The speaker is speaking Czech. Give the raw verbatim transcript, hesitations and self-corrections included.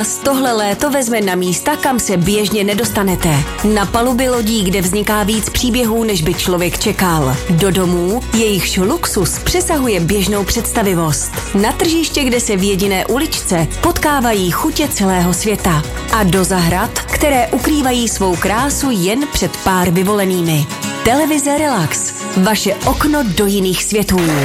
vás tohle léto vezme na místa, kam se běžně nedostanete. Na paluby lodí, kde vzniká víc příběhů, než by člověk čekal. Do domů, jejichž luxus přesahuje běžnou představivost. Na tržiště, kde se v jediné uličce potkávají chutě celého světa. A do zahrad, které ukrývají svou krásu jen před pár vyvolenými. Televize Relax. Vaše okno do jiných světů.